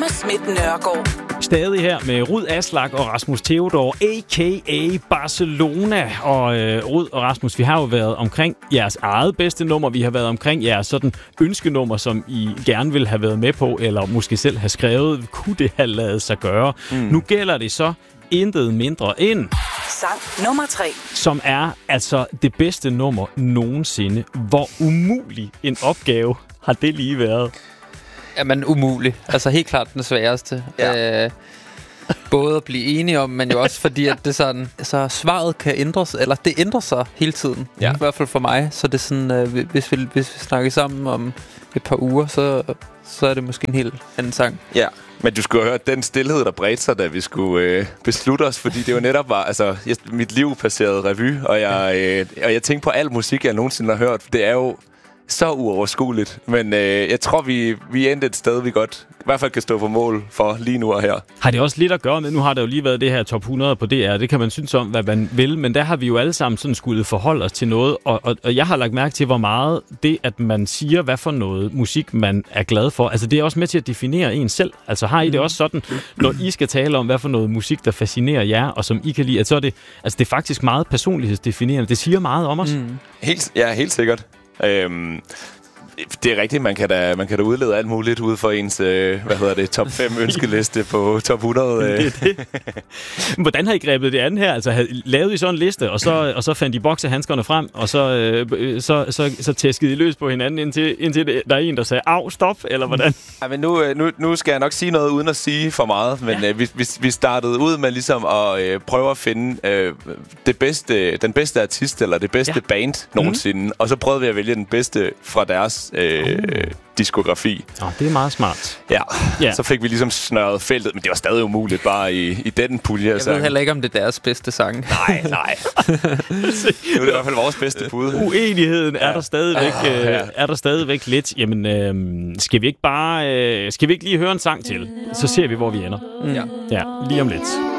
Thomas Schmidt Nørgaard. Stadig her med Rud Aslak og Rasmus Theodor, a.k.a. Barcelona. Og Rud og Rasmus, vi har jo været omkring jeres eget bedste nummer. Vi har været omkring jeres sådan ønskenummer, som I gerne ville have været med på, eller måske selv have skrevet. Kunne det have ladet sig gøre? Nu gælder det så intet mindre end... Sang nummer 3. Som er altså det bedste nummer nogensinde. Hvor umulig en opgave har det lige været? Jamen umulig. Altså helt klart den sværeste. Ja. Både at blive enige om, men jo også fordi, at det sådan, altså svaret kan ændres, eller det ændrer sig hele tiden. Ja. I hvert fald for mig. Så det er sådan, hvis vi snakker sammen om et par uger, så er det måske en helt anden sang. Ja, men du skulle have hørt den stilhed, der bredte sig, da vi skulle beslutte os, fordi det jo netop var, altså mit liv passerede revy, og jeg tænkte på al musik, jeg nogensinde har hørt. Det er jo så uoverskueligt, men jeg tror, vi endte et sted, vi godt i hvert fald kan stå på mål for lige nu og her. Har det også lidt at gøre med, nu har der jo lige været det her top 100 på DR, det kan man synes om, hvad man vil, men der har vi jo alle sammen sådan skulle forholde os til noget, og jeg har lagt mærke til, hvor meget det, at man siger, hvad for noget musik man er glad for, altså det er også med til at definere en selv. Altså har I det også sådan, når I skal tale om, hvad for noget musik, der fascinerer jer, og som I kan lide, at så er det, altså det er faktisk meget personlighedsdefinerende. Det siger meget om os. Helt sikkert. Det er rigtigt, man kan da udlede alt muligt ud for ens top 5 ønskeliste på top 100. Det. Hvordan har I grebet det an her? Altså lavede I sådan en liste, og så fandt I boksehandskerne frem, og så tæskede I løs på hinanden indtil der er en, der sagde, au, stop, eller hvordan? Ja, men nu skal jeg nok sige noget uden at sige for meget, men vi startede ud med ligesom at prøve at finde den bedste artist, eller det bedste band nogensinde, og så prøvede vi at vælge den bedste fra deres diskografi. Det er meget smart. Ja, så fik vi ligesom snørret feltet, men det var stadig umuligt bare i den pulje. Jeg ved heller ikke, om det er deres bedste sang. Nej. Nu er det i hvert fald vores bedste bud. Uenigheden er der stadigvæk lidt. Jamen, skal vi ikke lige høre en sang til? Så ser vi, hvor vi ender. Ja, lige om lidt.